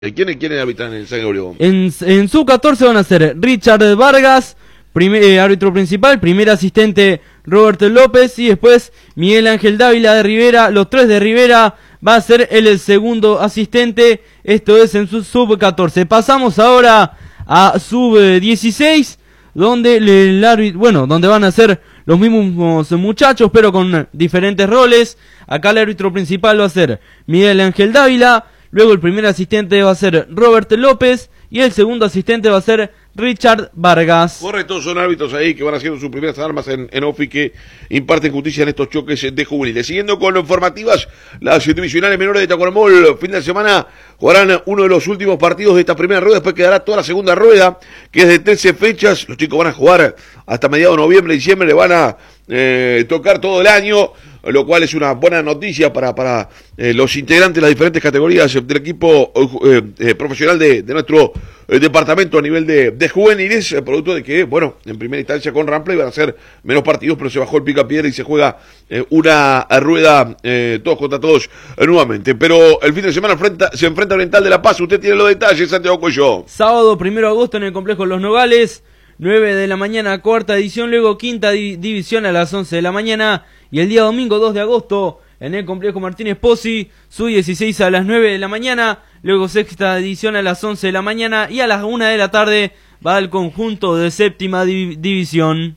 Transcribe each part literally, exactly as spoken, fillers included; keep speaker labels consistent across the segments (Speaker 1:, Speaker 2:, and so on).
Speaker 1: ¿Quiénes quieren habitar en el San Gregorio?
Speaker 2: En, en sub catorce van a ser Richard Vargas, primer, eh, árbitro principal, primer asistente Roberto López y después Miguel Ángel Dávila de Rivera. Los tres de Rivera va a ser el, el segundo asistente. Esto es en su sub catorce. Pasamos ahora a sub dieciséis, donde el árbitro, bueno, donde van a ser los mismos muchachos, pero con diferentes roles. Acá el árbitro principal va a ser Miguel Ángel Dávila. Luego el primer asistente va a ser Roberto López y el segundo asistente va a ser Richard Vargas.
Speaker 1: Correcto, son árbitros ahí que van haciendo sus primeras armas en, en OFI, que imparten justicia en estos choques de juveniles. Siguiendo con las formativas, las divisionales menores de Tacuarembó, fin de semana jugarán uno de los últimos partidos de esta primera rueda, después quedará toda la segunda rueda, que es de trece fechas. Los chicos van a jugar hasta mediados de noviembre, diciembre, le van a eh, tocar todo el año, lo cual es una buena noticia para, para eh, los integrantes de las diferentes categorías del equipo eh, eh, profesional de, de nuestro eh, departamento a nivel de, de juveniles, eh, producto de que, bueno, en primera instancia con Rampla iban a ser menos partidos, pero se bajó el picapiedra y se juega eh, una rueda eh, todos contra todos eh, nuevamente. Pero el fin de semana enfrenta, se enfrenta a Oriental de La Paz. Usted tiene los detalles, Santiago Cuello.
Speaker 2: Sábado primero de agosto en el complejo Los Nogales, nueve de la mañana, cuarta edición, luego quinta di- división a las once de la mañana. Y el día domingo dos de agosto, en el complejo Martínez Pozzi, sub dieciséis a las nueve de la mañana, luego sexta edición a las once de la mañana, y a las una de la tarde va el conjunto de séptima div- división.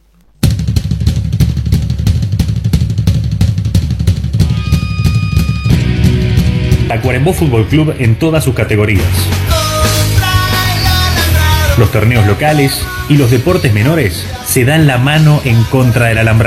Speaker 3: Tacuarembó Fútbol Club en todas sus categorías. Los torneos locales y los deportes menores se dan la mano en contra del alambrado.